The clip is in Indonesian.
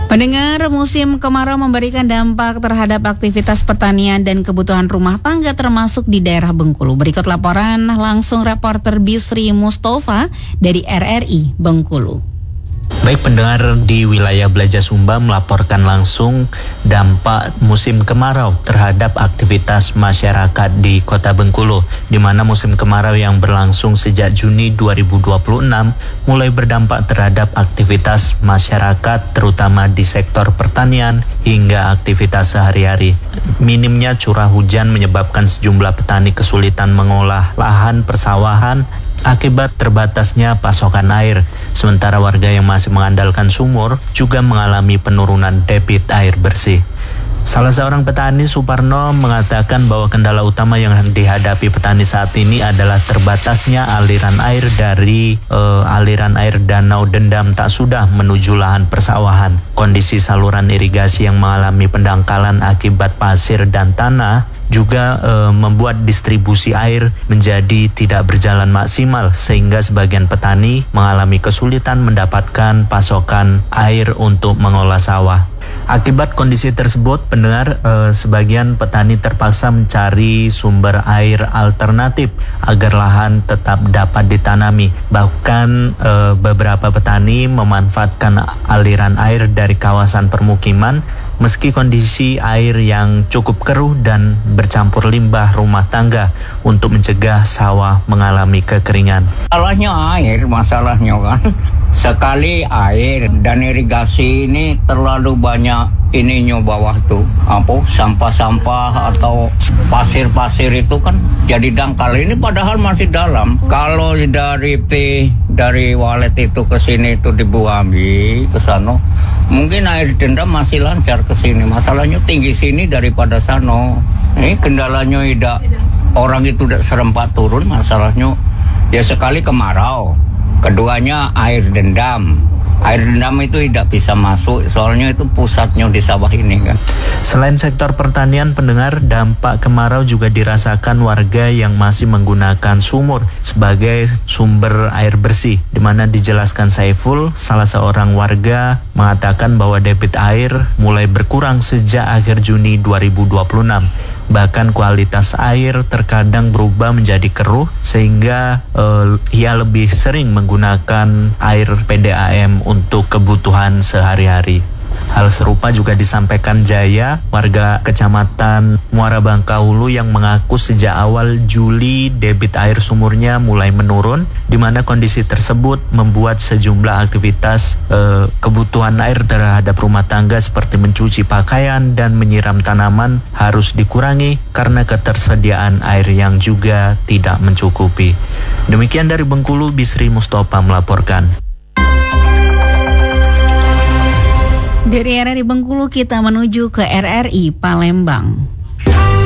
Pendengar, musim kemarau memberikan dampak terhadap aktivitas pertanian dan kebutuhan rumah tangga termasuk di daerah Bengkulu. Berikut laporan langsung reporter Bisri Mustafa dari RRI Bengkulu. Baik pendengar, di wilayah Blaja Sumba melaporkan langsung dampak musim kemarau terhadap aktivitas masyarakat di Kota Bengkulu, di mana musim kemarau yang berlangsung sejak Juni 2026 mulai berdampak terhadap aktivitas masyarakat terutama di sektor pertanian hingga aktivitas sehari-hari. Minimnya curah hujan menyebabkan sejumlah petani kesulitan mengolah lahan persawahan akibat terbatasnya pasokan air, sementara warga yang masih mengandalkan sumur juga mengalami penurunan debit air bersih. Salah seorang petani, Suparno, mengatakan bahwa kendala utama yang dihadapi petani saat ini adalah terbatasnya aliran air dari aliran air Danau Dendam Tak Sudah menuju lahan persawahan. Kondisi saluran irigasi yang mengalami pendangkalan akibat pasir dan tanah juga membuat distribusi air menjadi tidak berjalan maksimal, sehingga sebagian petani mengalami kesulitan mendapatkan pasokan air untuk mengolah sawah. Akibat kondisi tersebut, pendengar, sebagian petani terpaksa mencari sumber air alternatif agar lahan tetap dapat ditanami. Bahkan beberapa petani memanfaatkan aliran air dari kawasan permukiman meski kondisi air yang cukup keruh dan bercampur limbah rumah tangga untuk mencegah sawah mengalami kekeringan. Masalahnya kan sekali air dan irigasi ini terlalu banyak ininya bawah tuh sampah-sampah atau pasir-pasir itu kan jadi dangkal. Ini padahal masih dalam. Kalau dari walet itu ke sini itu dibuangi ke sana, mungkin air dendam masih lancar ke sini. Masalahnya tinggi sini daripada sana. Ini kendalanya tidak orang itu tidak serempat turun. Masalahnya ya sekali kemarau, keduanya air dendam. Air dendam itu tidak bisa masuk, soalnya itu pusatnya di sawah ini kan. Selain sektor pertanian, pendengar, dampak kemarau juga dirasakan warga yang masih menggunakan sumur sebagai sumber air bersih, di mana dijelaskan Saiful, salah seorang warga, mengatakan bahwa debit air mulai berkurang sejak akhir Juni 2026. Bahkan kualitas air terkadang berubah menjadi keruh, sehingga ia lebih sering menggunakan air PDAM untuk kebutuhan sehari-hari. Hal serupa juga disampaikan Jaya, warga kecamatan Muara Bangka Hulu, yang mengaku sejak awal Juli debit air sumurnya mulai menurun, di mana kondisi tersebut membuat sejumlah aktivitas kebutuhan air terhadap rumah tangga seperti mencuci pakaian dan menyiram tanaman harus dikurangi karena ketersediaan air yang juga tidak mencukupi. Demikian dari Bengkulu, Bisri Mustafa melaporkan. Dari RRI Bengkulu kita menuju ke RRI Palembang.